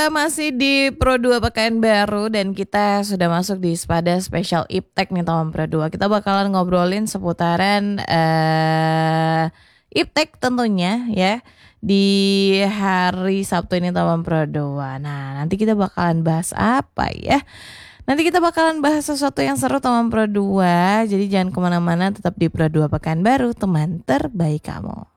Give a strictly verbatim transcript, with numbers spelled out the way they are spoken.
kita masih di Pro dua Pekanbaru dan kita sudah masuk di Spada Special Iptek nih teman Pro dua. Kita bakalan ngobrolin seputaran uh, Iptek tentunya ya di hari Sabtu ini teman Pro dua. Nah, nanti kita bakalan bahas apa ya? Nanti kita bakalan bahas sesuatu yang seru teman Pro dua. Jadi jangan kemana-mana, tetap di Pro dua Pekanbaru, teman terbaik kamu.